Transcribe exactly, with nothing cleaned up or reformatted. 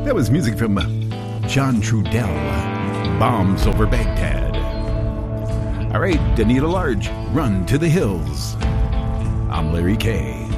That was music from John Trudell, Bombs Over Baghdad. All right, Danita Large, Run to the Hills. I'm Larry K.